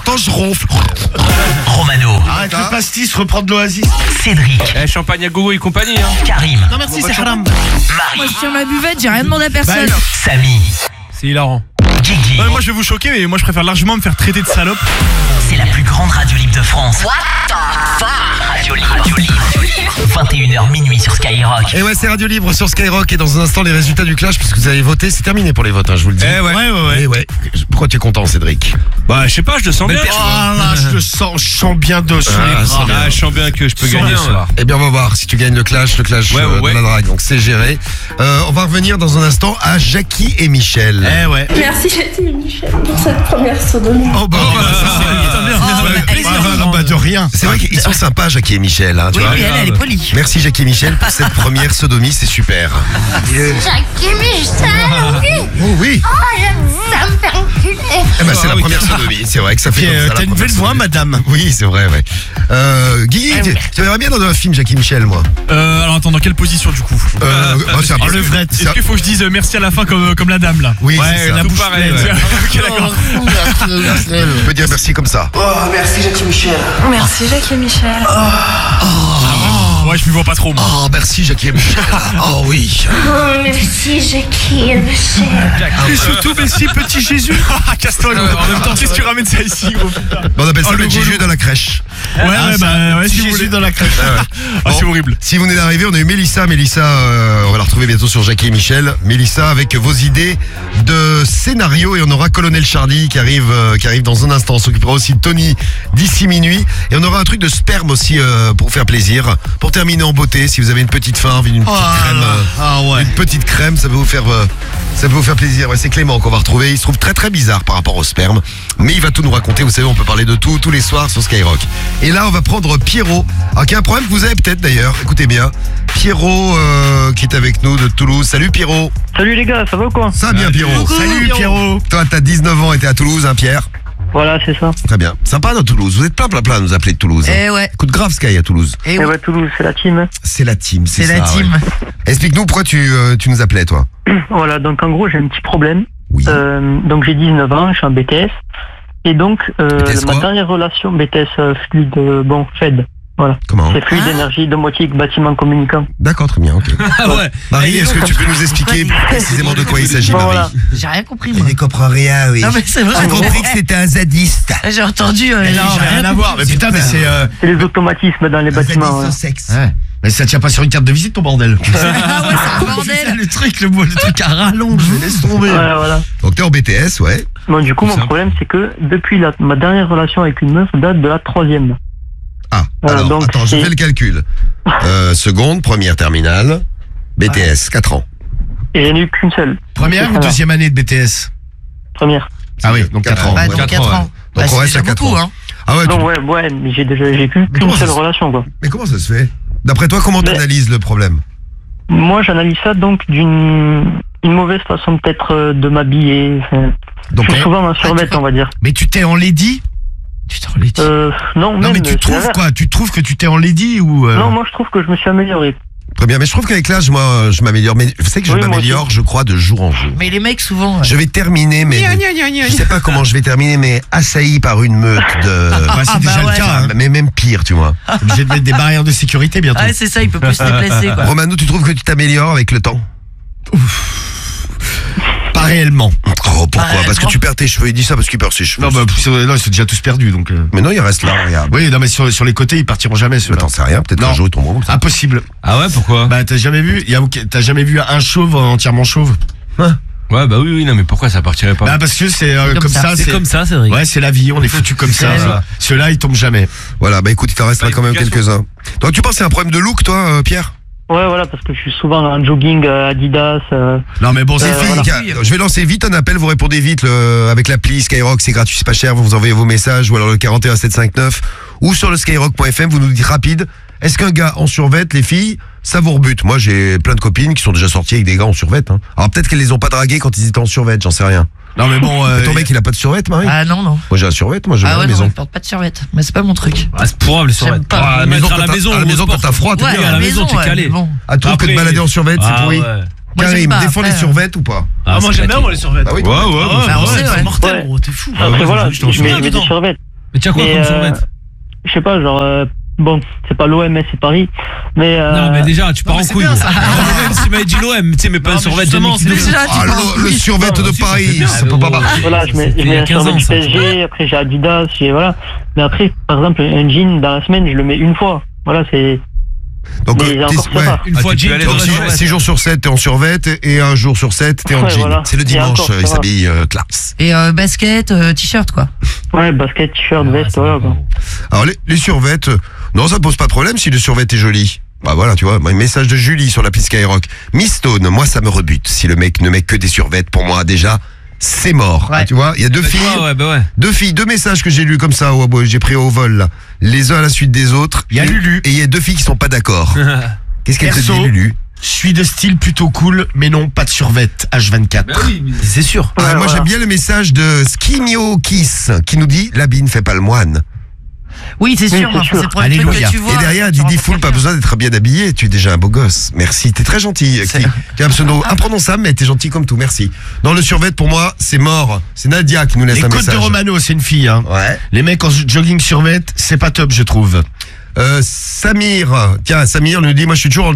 temps, je ronfle. Romano. Arrête le pastis, reprends de l'oasis. Cédric. Champagne à gogo et compagnie, hein. Karim. Non merci, c'est haram. Moi je tiens ma buvette, j'ai rien demandé à personne. Samy. C'est hilarant. Guigui. Ouais, moi je vais vous choquer, mais moi je préfère largement me faire traiter de salope. C'est la plus grande radio libre de France. What the fuck? Radio libre. 21h minuit sur Skyrock. Et ouais, c'est Radio Libre sur Skyrock. Et dans un instant, les résultats du clash, puisque vous avez voté, c'est terminé pour les votes, hein, je vous le dis. Ouais. Et ouais. Pourquoi tu es content, Cédric? Bah, je sais pas, je le sens bien. Ah là, je sens bien dessous les bras. Je sens bien que je peux gagner ce soir. Eh bien, on va voir si tu gagnes le clash Ouais. de la drague. Donc, c'est géré. On va revenir dans un instant à Jackie et Michel. Eh ouais. Merci Jackie et Michel pour cette première sodomie. Oh bah, De rien. c'est vrai qu'ils sont sympas, Jackie et Michel. Hein, tu Oui, vois. oui, elle est polie. Merci Jackie et Michel pour cette première sodomie, c'est super. Jackie et Michel, oui. Oh oui. Ça me fait enculer. Eh ben, c'est la première sodomie, c'est vrai que ça fait comme ça. la T'as une première belle voix, sodomie. madame. Oui, c'est vrai, ouais. Guigui, tu verrais bien dans un film Jackie et Michel, moi. Alors attends, dans quelle position du coup C'est un peu levrette. Est-ce qu'il faut que je dise merci à la fin comme la dame là? Oui, Ouais, c'est ça. la bouche pareil, pleine. ouais. Ok, d'accord. On peut dire merci comme ça. Merci Jackie et Michel. Ouais, je m'y vois pas trop moi. Oh, merci Jackie et Michel. Oh oui. Oh, merci Jackie et Michel. Et surtout, merci petit Jésus. Casse-toi gros. En même temps, qu'est-ce que tu ramènes ça ici gros putain? On appelle ça Oh, le le Jésus relou. dans la crèche. Ouais, si vous Jésus voulez. dans la crèche. Ah, c'est horrible. Si vous venez d'arriver, on a eu Mélissa. Mélissa, on va la retrouver bientôt sur Jackie et Michel. Mélissa avec vos idées de scénario. Et on aura Colonel Charlie qui arrive dans un instant. On s'occupera aussi de Tony d'ici minuit. Et on aura un truc de sperme aussi pour faire plaisir. Pour terminer en beauté, si vous avez une petite faim, une petite crème. Ah ouais. Une petite crème, ça peut vous faire plaisir. Ouais, c'est Clément qu'on va retrouver. Il se trouve très très bizarre par rapport au sperme, mais il va tout nous raconter. Vous savez, on peut parler de tout tous les soirs sur Skyrock. Et là, on va prendre Pierrot, qui a un problème que vous avez peut-être d'ailleurs. Écoutez bien, Pierrot qui est avec nous de Toulouse. Salut Pierrot. Salut les gars, ça va ou quoi? Ça va bien Pierrot. Salut Pierrot. Toi, t'as 19 ans et t'es à Toulouse, hein Pierre? Voilà, c'est ça. Très bien. Sympa dans Toulouse. Vous êtes plein à nous appeler de Toulouse. Hein. Eh ouais. Coup de grave Sky à Toulouse. Eh Et oui. ouais, Toulouse, c'est la team. C'est la team, c'est C'est ça. la team. ouais. Explique-nous pourquoi tu nous appelais toi. Voilà, donc en gros, j'ai un petit problème. Oui. Donc j'ai 19 ans, je suis en BTS. Et donc, BTS ma quoi dernière relation, BTS fluide, FED. Voilà. Comment? C'est fluide, énergie, domotique, bâtiment communicant. D'accord, très bien, ok. Ouais. Marie, est-ce que tu peux nous expliquer précisément de quoi il s'agit, Bon, Marie? voilà. J'ai rien compris moi. comprend rien, oui. Non mais c'est vrai. J'ai compris que c'était un zadiste. J'ai entendu. Non, mais rien à voir. Mais putain, mais c'est. C'est les automatismes dans les bâtiments. Ouais. sexe. Ouais. Mais ça tient pas sur une carte de visite ton bordel. Ah ouais, c'est un C'est bordel. ça, le truc à rallonge, laisse tomber. Voilà. Donc t'es en BTS, ouais. Bon, du coup, mon problème, c'est que depuis ma dernière relation avec une meuf date de la 3e. Ah, Voilà, alors, donc attends, je c'est- fais le calcul. Seconde, première terminale, BTS, 4 ans. Et il n'y en a eu qu'une seule. Première ou Voilà. deuxième année de BTS? Première. Ah oui, donc 4 ans. Bah, ouais. donc 4 4 ans, ans. Donc Bah, on c'est reste à déjà 4 beaucoup, ans. hein. Ah ouais, Non, ouais, mais j'ai Mais qu'une comment seule ça se- relation, quoi. mais comment ça se fait? D'après toi, comment Mais- t'analyses le problème? Moi, j'analyse ça donc d'une mauvaise façon peut-être de m'habiller. Enfin, Donc, je suis souvent en survêt, on va dire. Mais tu t'es en lady? Tu t'es en lady? Non, non, même, mais tu c'est trouves l'inverse. quoi? Tu trouves que tu t'es en lady ou Non, moi, je trouve que je me suis amélioré. Très bien, mais je trouve qu'avec l'âge, moi, je m'améliore. Mais je sais que je Oui, moi m'améliore, aussi. je crois, de jour en jour. Mais les mecs souvent. Je vais terminer, mais je sais pas comment je vais terminer, mais assailli par une meute de. Bah, c'est déjà bah le cas. ouais. Hein. Mais même pire, tu vois. Obligé de mettre des barrières de sécurité bientôt. Ouais, c'est ça, il peut plus se déplacer quoi. Romano, tu trouves que tu t'améliores avec le temps? Pas réellement. Oh, pourquoi? Bah, Parce que non. tu perds tes cheveux. Il dit ça parce qu'il perd ses cheveux. Non, bah, non, ils sont déjà tous perdus, donc. Mais non, il reste là, regarde. Oui, non, mais sur les côtés, ils partiront jamais, ceux-là. T'en sais rien, peut-être Non. qu'un jour ils tomberont comme ça. Impossible. Ah ouais, pourquoi? Bah, t'as jamais vu t'as jamais vu un chauve entièrement chauve? Ouais, bah oui, non, mais pourquoi ça partirait pas? Bah, parce que c'est comme ça. C'est comme ça, Cédric. Ouais, c'est la vie, on est foutu comme ça. la vie. Ceux-là, ils tombent jamais. Voilà, bah écoute, il t'en restera Bah, quand même explication. quelques-uns. Donc tu penses que c'est un problème de look, toi, Pierre? Ouais, voilà, parce que je suis souvent en jogging, Adidas. Non, mais bon, Les c'est filles, voilà. je vais lancer vite un appel, vous répondez vite avec l'appli Skyrock, c'est gratuit, c'est pas cher, vous vous envoyez vos messages ou alors le 41 759 ou sur le skyrock.fm, vous nous dites rapide, est-ce qu'un gars en survêt, les filles, ça vous rebute? Moi j'ai plein de copines qui sont déjà sorties avec des gars en survêt. Hein. Alors peut-être qu'elles les ont pas dragués quand ils étaient en survêt, j'en sais rien. Non, mais bon. Mais ton mec il a pas de survêt, Marie? Ah non, non. Moi j'ai un survêt, moi je mets Ah à ouais, la non, maison. je porte pas de survette. Mais c'est pas mon truc. Ah, c'est pourrable, les survêtements. J'aime pas. À la maison, Mettre à la maison, à la maison quand t'as froid, t'es Ouais, bien. à la maison, t'es ouais, calé. mais bon. Ah, tu trouves que de Après- balader en survêt, c'est Ah pourri? ouais. Moi, j'aime Karim, pas, défends les après, survêtes ou pas? Ah, moi j'aime bien, moi, les survêtements. Ah oui, Ouais, ouais, Bah, on sait, ouais. mortel, Ouais. gros, t'es fou. Après, voilà, je t'en je souviens mets des dedans. survêtements. Mais tiens quoi Mais, comme survêt? Je sais pas, genre, bon, c'est pas l'OM, mais c'est Paris. Mais, Non mais déjà tu pars en couille. Même si m'avait dit l'OM, tu sais mais pas un survêt de justement, c'est déjà, tu Ah, pars en le couille. survêt de Paris, ça peut pas marcher. voilà, je mets il y a un 15 survêt ans, du ça. PSG, après j'ai Adidas, voilà. Mais après, par exemple, un jean dans la semaine, je le mets une fois. Voilà, c'est. Donc, Mais encore ouais. ça. Une fois tu peux jean, aller tu dans vas le sur la 6 jours sur 7, t'es en survêt et un jour sur 7, t'es en Ouais, jean. voilà. C'est le Et dimanche, encore, il ça s'habille classe. Et basket, t-shirt, quoi. Ouais, basket, t-shirt, veste, voilà, quoi. Alors les survêts, non ça pose pas de problème si le survêt est joli. Bah voilà, tu vois, un message de Julie sur la piste Skyrock. Miss Stone, moi ça me rebute. Si le mec ne met que des survêts, pour moi déjà, c'est mort. Ouais. Tu vois, il y a deux filles. Ouais bah ouais. Deux messages que j'ai lus comme ça, j'ai pris au vol, là. Les uns à la suite des autres. Il y a Lulu. Et il y a deux filles qui sont pas d'accord. Qu'est-ce qu'elle te Perso. dit, Lulu? Je suis de style plutôt cool, mais non, pas de survette, H24. Bah oui, mais c'est sûr. Ah, Ouais, moi voilà. j'aime bien le message de Skinio Kiss qui nous dit l'habit ne fait pas le moine. Oui, c'est sûr. c'est hein, sûr. C'est pour les trucs Alléluia. que tu vois. Et derrière, elle tu dit rencontres Fool, pas quelqu'un. besoin d'être bien habillé, tu es déjà un beau gosse. Merci, t'es très gentil. Tu as un pseudo imprononçable, mais t'es gentil comme tout, merci. Dans le survêt, pour moi, c'est mort. C'est Nadia qui nous laisse Les un côtes message. de Romano, c'est une fille. Hein. Ouais. Les mecs en jogging survêt, c'est pas top, je trouve. Samir nous dit moi je suis toujours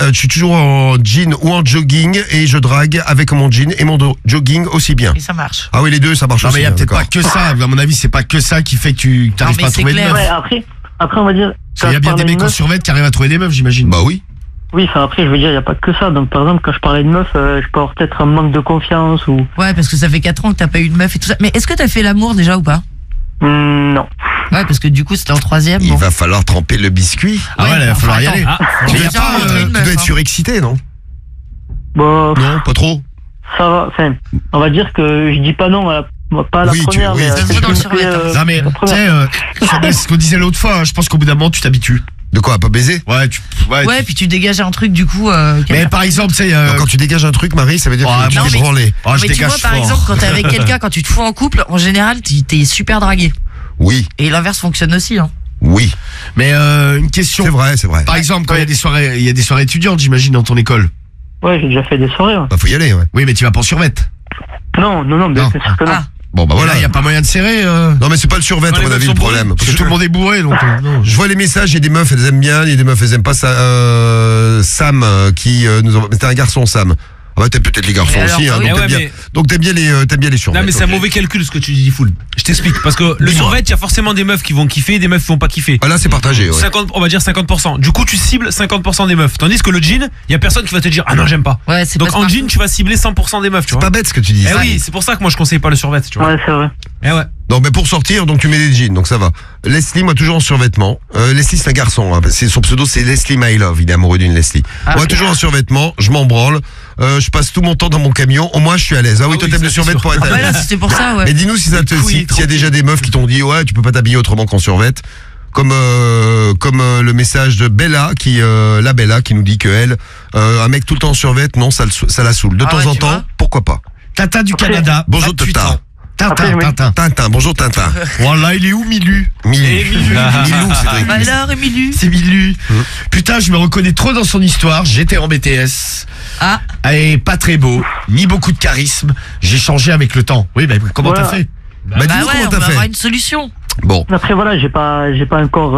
en jean ou en jogging et je drague avec mon jean et mon jogging aussi bien. Et ça marche. Ah oui, les deux ça marche Non, aussi. mais il y a hein, peut-être d'accord. pas que ça. À mon avis, c'est pas que ça qui fait que tu t'arrives mais pas à c'est trouver de clair. meufs. Ouais, après, on va dire. Parce qu'il y a bien des mecs en survêt qui arrivent à trouver des meufs, j'imagine. Bah oui. Oui, enfin après, je veux dire, il n'y a pas que ça. Donc, par exemple, quand je parlais de meuf, je peux avoir peut-être un manque de confiance ou. Ouais, parce que ça fait 4 ans que t'as pas eu de meuf et tout ça. Mais est-ce que t'as fait l'amour déjà ou pas? Non. Ouais, parce que du coup, c'était en 3ème. Il Bon. va falloir tremper le biscuit. Ah ouais, là, il va enfin, falloir y attends. aller. Ah, Tu Tu vas dois, déjà pas, rencontrer une tu meuf, dois être hein. surexcité, non? Bon, Non, pas trop. ça va. Enfin, on va dire que je dis pas non pas à la Oui, première, mais. c'est bon dans le survêt, hein. Non, mais la tu première. sais, c'est ce qu'on disait l'autre fois. Hein, je pense qu'au bout d'un moment, tu t'habitues. De quoi, pas baiser? Ouais, Ouais, puis tu dégages un truc du coup. Mais par exemple, tu sais. Donc, quand tu dégages un truc, Marie, ça veut dire Ah, que tu non, t'es mais- branlé. oh, je mais tu dégage vois, par fort. exemple, quand t'es avec quelqu'un, quand tu te fous en couple, en général, t'es super dragué. Oui, Et l'inverse fonctionne aussi. Hein. oui. Mais une question. C'est vrai, c'est vrai. Par exemple, quand il y a des soirées étudiantes, j'imagine, dans ton école. Ouais, j'ai déjà fait des soirées. Ouais. Bah, faut y aller, ouais. Oui, mais tu vas pas en survêt. Non, Non. bien sûr que non. Ah, Bon, bah Voilà, voilà. il y a pas moyen de serrer. Non, mais c'est pas le survêt, Quand à les mon meufs avis, sont le problème. Parce que tout le monde est bourré, donc. non. Je vois les messages, il y a des meufs, elles aiment bien, il y a des meufs, elles aiment pas ça. Sam, qui nous envoie. C'était un garçon, Sam. Ah bah, t'aimes peut-être les garçons Mais alors, aussi, hein, oui. donc Eh ouais, t'aimes bien. mais- Donc t'aimes bien les survêts. Non mais c'est un ok. mauvais calcul ce que tu dis full. Je t'explique parce que le survêt, il y a forcément des meufs qui vont kiffer et des meufs qui vont pas kiffer. Ah là, c'est partagé, ouais. 50, on va dire 50%. Du coup, tu cibles 50% des meufs. Tandis que le jean, il y a personne qui va te dire ah non, j'aime pas. ouais, c'est Donc pas en smart. jean, tu vas cibler 100% des meufs, tu C'est vois. pas bête ce que tu dis. Eh oui, c'est pour ça que moi je conseille pas le survêt, tu vois. Ouais, c'est vrai. Eh ouais. Non, mais pour sortir, donc tu mets des jeans, donc ça va. Leslie, moi toujours en survêtement. Leslie, c'est un garçon. Hein, son pseudo, c'est Leslie My Love. Il est amoureux d'une Leslie. Ah, moi, ok. toujours en survêtement. Je m'en branle. Je passe tout mon temps dans mon camion. Au moins, je suis à l'aise. Ah oui, Ah toi, oui, t'aimes ça, le c'est survêt sûr. pour être à Ouais, l'aise. là, c'était pour ça, ouais. Mais dis-nous si ça te, couilles, s'il y a déjà des meufs qui t'ont dit ouais, tu peux pas t'habiller autrement qu'en survêt. Comme le message de Bella la Bella qui nous dit que elle, un mec tout le temps en survêt, non, ça la saoule. De Ah temps ouais, en tu temps, vois. pourquoi pas. Tata du Canada. Bonjour, 28 Tata. ans. Après, Tintin, oui. Tintin. Tintin, bonjour Tintin. Voilà, il est où, Milu? Milou. Et Milou. Milou, Cédric. Bah alors, Émilie. C'est Milu. Putain, je me reconnais trop dans son histoire. J'étais en BTS. Ah, Et pas très beau, ni beaucoup de charisme. J'ai changé avec le temps. Oui, bah comment Voilà. t'as fait? Bah, bah dis-nous ouais, comment on t'as va fait. avoir une solution. Bon. Après, voilà, j'ai pas encore.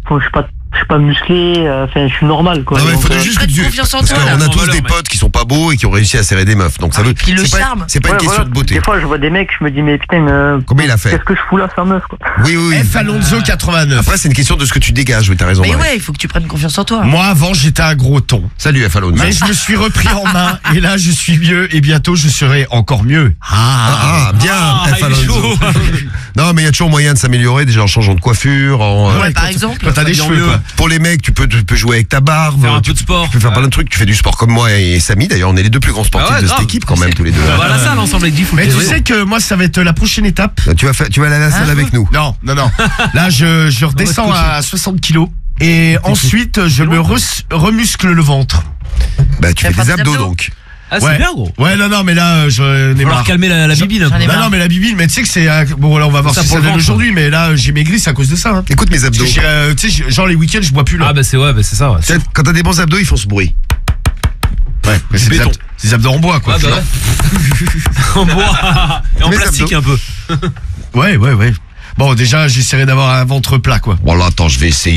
Je suis pas musclé. Enfin, je suis normal, quoi. Non, mais il Donc, faudrait juste que Prête tu. confiance en Parce toi, là. qu'on a En tous valeur, des mais- potes qui sont pas beaux et qui ont réussi à serrer des meufs. Donc ça Ah, veut. et puis le c'est pas- charme. C'est pas ouais, une question voilà. de beauté. Des fois, je vois des mecs, je me dis, mais putain, Combien il a fait qu'est-ce que je fous là, sans meuf, quoi. Oui, oui, oui. F. Alonso 89. Après, c'est une question de ce que tu dégages. Oui, t'as raison. Mais Marie. ouais, il faut que tu prennes confiance en toi. Moi, avant, j'étais un gros ton. Salut F. Alonso. Mais je me suis repris en main. Et là, je suis mieux. Et bientôt, je serai encore mieux. Ah, bien, Ah, F. il est Alonso. chaud. Non, mais il y a toujours moyen de s'améliorer, déjà en changeant de coiffure. Ouais, par quand- exemple. Quand t'as des Ça cheveux, devient quoi. mieux. Pour les mecs, tu peux jouer avec ta barbe. Faire un tu, peu de sport. tu peux faire plein de trucs. Tu fais du sport comme moi et Samy. D'ailleurs, on est les deux plus grands sportifs Ah ouais, de cette grave. équipe, quand même, tous les deux. On va à la salle ensemble avec Diffoul. Mais tu sais que moi, ça va être la prochaine étape. Tu vas aller à la salle avec nous. Non. Là, je redescends à 60 kilos. Et ensuite, je me remuscle le ventre. Bah, tu Tu fais vas des faire des abdos, abdos donc. Ah, c'est Ouais. bien, gros. Ouais, non, mais là, je n'ai Il va falloir marre. calmer la bibine un J'en ai peu. marre. Non, mais la bibine, mais tu sais que c'est. Bon, là, on va voir Ça si pour ça le donne ventre. aujourd'hui, mais là, j'ai maigri, c'est à cause de ça. Hein. Écoute mes Parce abdos. que tu sais, genre les week-ends, je bois plus là. Ah bah c'est ça. Ouais. Quand t'as des bons abdos, ils font ce bruit. Ouais, mais c'est des, béton. des abdos en bois, quoi. Ah bah ouais. En bois. Et en Mes plastique abdos. un peu. Ouais. Bon, déjà, j'essaierai d'avoir un ventre plat, quoi. Bon là, attends, je vais essayer.